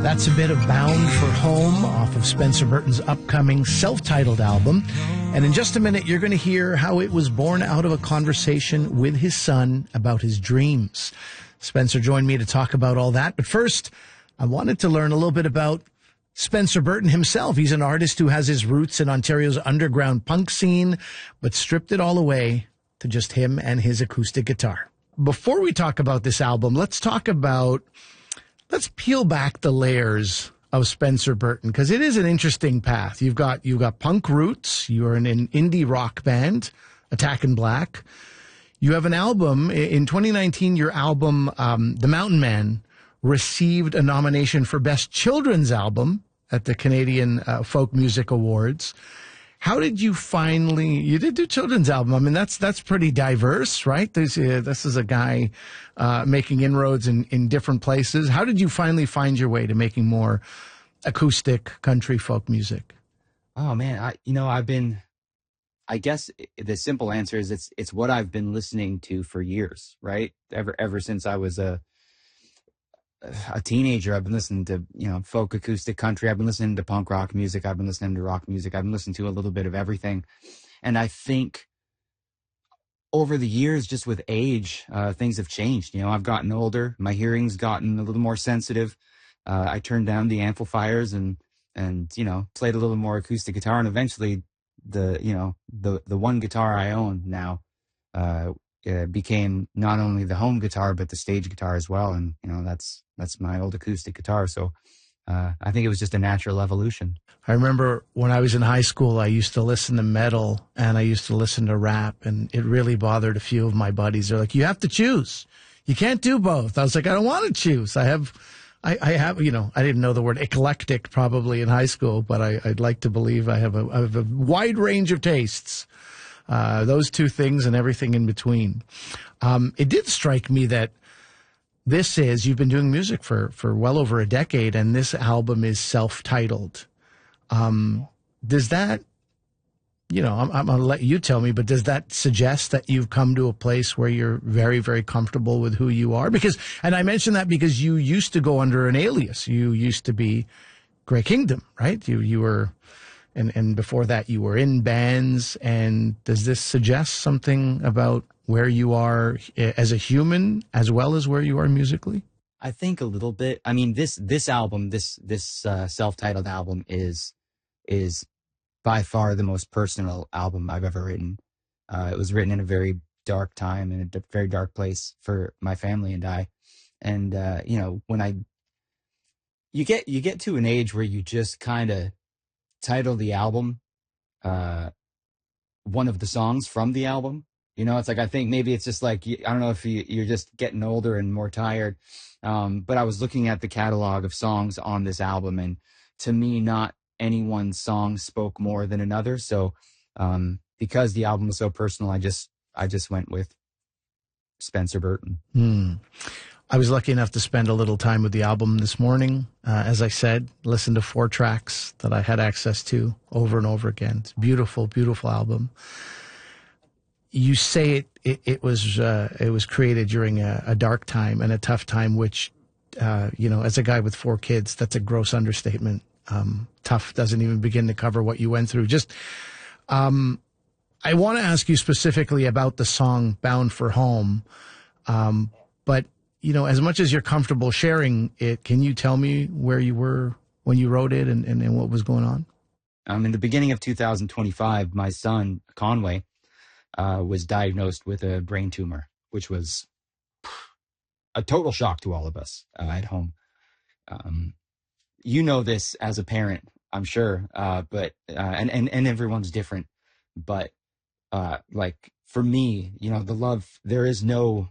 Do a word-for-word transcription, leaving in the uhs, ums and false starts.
That's a bit of Bound for Home off of Spencer Burton's upcoming self-titled album. And in just a minute, you're going to hear how it was born out of a conversation with his son about his dreams. Spencer joined me to talk about all that. But first, I wanted to learn a little bit about Spencer Burton himself. He's an artist who has his roots in Ontario's underground punk scene, but stripped it all away to just him and his acoustic guitar. Before we talk about this album, let's talk about Let's peel back the layers of Spencer Burton, because it is an interesting path. You've got you've got punk roots. You're in an indie rock band, Attacking Black. You have an album in twenty nineteen. Your album, um, The Mountain Man, received a nomination for Best Children's Album at the Canadian uh, Folk Music Awards. How did you finally, you did do children's album. I mean, that's, that's pretty diverse, right? There's, uh, this is a guy, uh, making inroads in, in different places. How did you finally find your way to making more acoustic country folk music? Oh man, I, you know, I've been, I guess the simple answer is it's, it's what I've been listening to for years, right? Ever, ever since I was a, a teenager, I've been listening to, you know, folk acoustic country. I've been listening to punk rock music. I've been listening to rock music. I've been listening to a little bit of everything. And I think over the years, just with age, uh, things have changed. You know, I've gotten older. My hearing's gotten a little more sensitive. Uh, I turned down the amplifiers and, and, you know, played a little more acoustic guitar. And eventually the, you know, the, the one guitar I own now, uh, Uh, became not only the home guitar but the stage guitar as well, and you know that's that's my old acoustic guitar. So uh, I think it was just a natural evolution. I remember when I was in high school, I used to listen to metal and I used to listen to rap, and it really bothered a few of my buddies. They're like, "You have to choose. You can't do both." I was like, "I don't want to choose. I have." I, I have, you know, I didn't know the word eclectic probably in high school, but I, I'd like to believe I have a, I have a wide range of tastes. Uh, those two things and everything in between. Um, it did strike me that this is, you've been doing music for, for well over a decade, and this album is self-titled. Um, does that, you know, I'm, I'm going to let you tell me, but does that suggest that you've come to a place where you're very, very comfortable with who you are? Because, and I mention that because you used to go under an alias. You used to be Grey Kingdom, right? You, you were... And and before that, you were in bands. And does this suggest something about where you are as a human as well as where you are musically? I think a little bit. I mean, this this album, this this uh, self-titled album is is by far the most personal album I've ever written. Uh, it was written in a very dark time, in a d- very dark place for my family and I. And uh, you know, when I you get you get to an age where you just kind of title the album uh one of the songs from the album. You know, it's like, I think maybe it's just like, I don't know if you, you're just getting older and more tired, um but I was looking at the catalog of songs on this album, and to me, not any one song spoke more than another. So um because the album was so personal, I just I just went with Spencer Burton. hmm. I was lucky enough to spend a little time with the album this morning. Uh, as I said, listened to four tracks that I had access to over and over again. It's a beautiful, beautiful album. You say it, it, it was, uh, it was created during a, a dark time and a tough time, which, uh, you know, as a guy with four kids, that's a gross understatement. Um, tough doesn't even begin to cover what you went through. Just, um, I want to ask you specifically about the song Bound for Home. Um, but you know, as much as you're comfortable sharing it, can you tell me where you were when you wrote it and, and, and what was going on? Um, in the beginning of two thousand twenty-five, my son, Conway, uh, was diagnosed with a brain tumor, which was a total shock to all of us uh, at home. Um, you know this as a parent, I'm sure, uh, but uh, and, and, and everyone's different. But uh, like for me, you know, the love, there is no